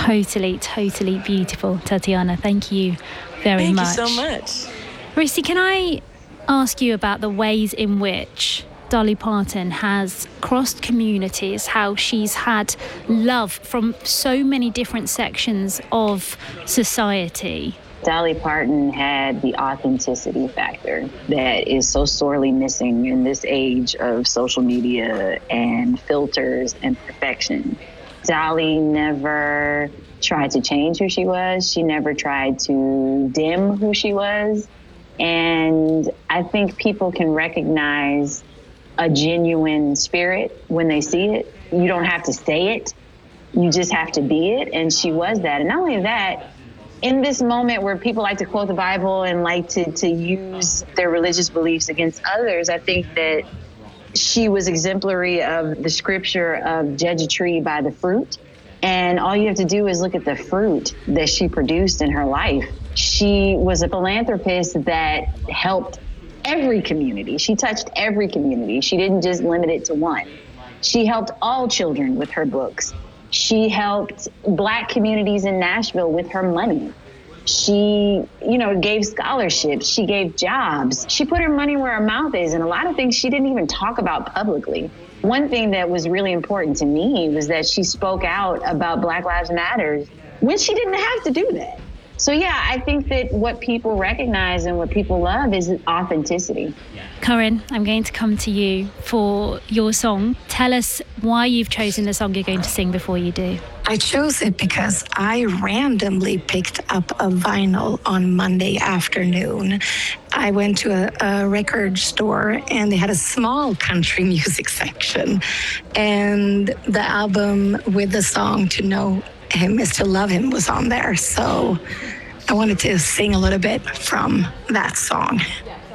Totally beautiful, Tatiana. Thank you very much. Thank you so much. Rissi, can I ask you about the ways in which Dolly Parton has crossed communities, how she's had love from so many different sections of society? Dolly Parton had the authenticity factor that is so sorely missing in this age of social media and filters and perfection. Dolly never tried to change who she was. She never tried to dim who she was. And I think people can recognize a genuine spirit when they see it. You don't have to say it. You just have to be it. And she was that. And not only that, in this moment where people like to quote the Bible and like to use their religious beliefs against others, I think that she was exemplary of the scripture of judge a tree by the fruit. And all you have to do is look at the fruit that she produced in her life. She was a philanthropist that helped every community. She touched every community. She didn't just limit it to one. She helped all children with her books. She helped Black communities in Nashville with her money. She, gave scholarships. She gave jobs. She put her money where her mouth is, and a lot of things she didn't even talk about publicly. One thing that was really important to me was that she spoke out about Black Lives Matter when she didn't have to do that. So, yeah, I think that what people recognize and what people love is authenticity. Corinne, I'm going to come to you for your song. Tell us why you've chosen the song you're going to sing before you do. I chose it because I randomly picked up a vinyl on Monday afternoon. I went to a record store and they had a small country music section. And the album with the song To Know Him Is to Love Him was on there. So I wanted to sing a little bit from that song.